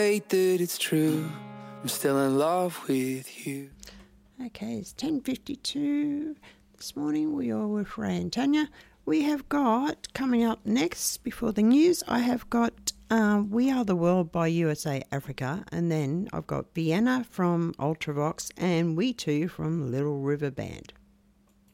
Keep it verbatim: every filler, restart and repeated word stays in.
That it's true. I'm still in love with you. Okay, it's ten fifty-two this morning. We are with Ray and Tanya. We have got, coming up next, before the news, I have got uh, We Are the World by U S A Africa, and then I've got Vienna from Ultravox and We Too from Little River Band.